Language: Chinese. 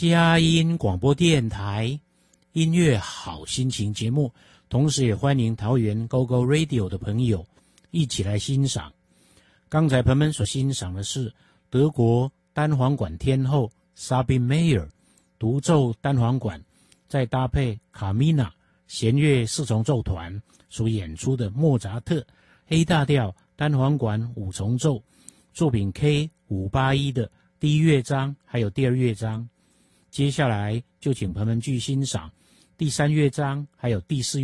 佳音广播电台音乐好心情节目，同时也欢迎桃园 GoGo Radio 的朋友一起来欣赏。刚才朋友们所欣赏的是德国单簧管天后 Sabine Meyer 独奏单簧管，再搭配卡米娜弦乐四重奏团所演出的莫扎特 A 大调单簧管五重奏作品 K581 的第一乐章还有第二乐章。接下来就请朋友们去欣赏第三乐章还有第四